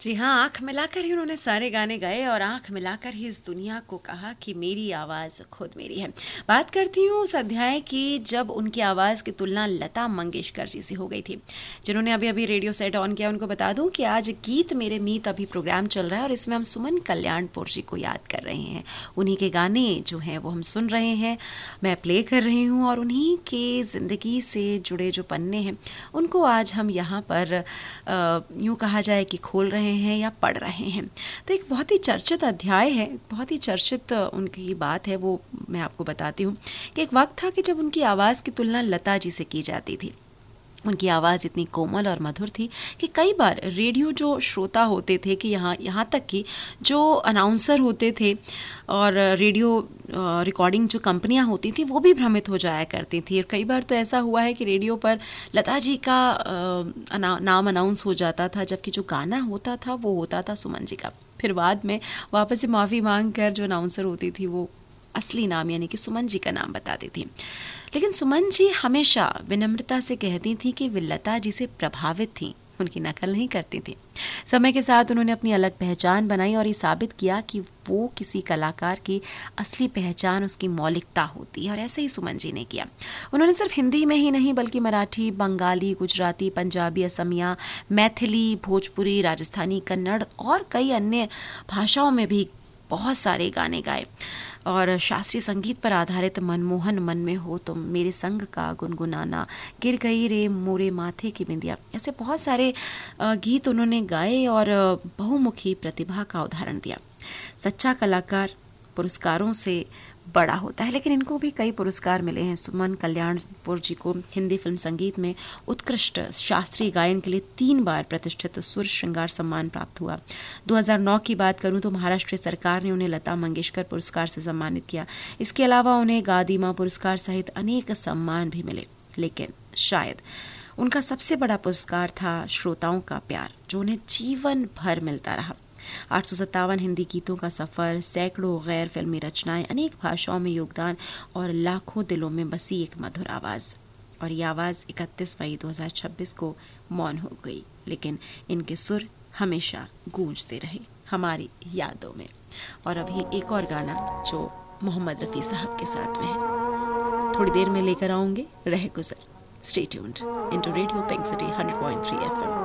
जी हाँ, आँख मिलाकर ही उन्होंने सारे गाने गाए और आँख मिलाकर ही इस दुनिया को कहा कि मेरी आवाज़ खुद मेरी है। बात करती हूँ उस अध्याय की जब उनकी आवाज़ की तुलना लता मंगेशकर जी से हो गई थी। जिन्होंने अभी-अभी रेडियो सेट ऑन किया, उनको बता दूँ कि आज गीत मेरे मीत अभी प्रोग्राम चल रहा है और इसमें हम सुमन कल्याणपुर जी को याद कर रहे हैं। उन्हीं के गाने जो हैं वो हम सुन रहे हैं, मैं प्ले कर रही हूँ और उन्हीं के ज़िंदगी से जुड़े जो पन्ने हैं, उनको आज हम यहाँ पर यूँ कहा जाए कि खोल रहे हैं या पढ़ रहे हैं। तो एक बहुत ही चर्चित अध्याय है, बहुत ही चर्चित उनकी बात है, वो मैं आपको बताती हूँ कि एक वक्त था कि जब उनकी आवाज़ की तुलना लता जी से की जाती थी। उनकी आवाज़ इतनी कोमल और मधुर थी कि कई बार रेडियो जो श्रोता होते थे कि यहाँ तक कि जो अनाउंसर होते थे और रेडियो रिकॉर्डिंग जो कंपनियां होती थी वो भी भ्रमित हो जाया करती थी। और कई बार तो ऐसा हुआ है कि रेडियो पर लता जी का नाम अनाउंस हो जाता था, जबकि जो गाना होता था वो होता था सुमन जी का। फिर बाद में वापस से माफ़ी मांग कर जो अनाउंसर होती थी वो असली नाम यानी कि सुमन जी का नाम बताती थी। लेकिन सुमन जी हमेशा विनम्रता से कहती थी कि वे लता जी से प्रभावित थीं, उनकी नकल नहीं करती थी। समय के साथ उन्होंने अपनी अलग पहचान बनाई और ये साबित किया कि वो किसी कलाकार की असली पहचान उसकी मौलिकता होती है, और ऐसे ही सुमन जी ने किया। उन्होंने सिर्फ हिंदी में ही नहीं बल्कि मराठी, बंगाली, गुजराती, पंजाबी, असमिया, मैथिली, भोजपुरी, राजस्थानी, कन्नड़ और कई अन्य भाषाओं में भी बहुत सारे गाने गाए। और शास्त्रीय संगीत पर आधारित मनमोहन मन में हो तुम, मेरे संग का गुनगुनाना, गिर गई रे मोरे माथे की बिंदिया, ऐसे बहुत सारे गीत उन्होंने गाए और बहुमुखी प्रतिभा का उदाहरण दिया। सच्चा कलाकार पुरस्कारों से बड़ा होता है, लेकिन इनको भी कई पुरस्कार मिले हैं। सुमन कल्याणपुर जी को हिंदी फिल्म संगीत में उत्कृष्ट शास्त्रीय गायन के लिए 3 बार प्रतिष्ठित सुर श्रृंगार सम्मान प्राप्त हुआ। 2009 की बात करूं तो महाराष्ट्र सरकार ने उन्हें लता मंगेशकर पुरस्कार से सम्मानित किया। इसके अलावा उन्हें गादीमा पुरस्कार सहित अनेक सम्मान भी मिले, लेकिन शायद उनका सबसे बड़ा पुरस्कार था श्रोताओं का प्यार, जो उन्हें जीवन भर मिलता रहा। 857 हिंदी गीतों का सफ़र, सैकड़ों गैर फिल्मी रचनाएं, अनेक भाषाओं में योगदान और लाखों दिलों में बसी एक मधुर आवाज़। और ये आवाज़ 31 मई 2026 को मौन हो गई, लेकिन इनके सुर हमेशा गूंजते रहे हमारी यादों में। और अभी एक और गाना जो मोहम्मद रफ़ी साहब के साथ में है, थोड़ी देर में लेकर आऊँगे, रह गुजर। Stay tuned into radio pink city 100.3 FM।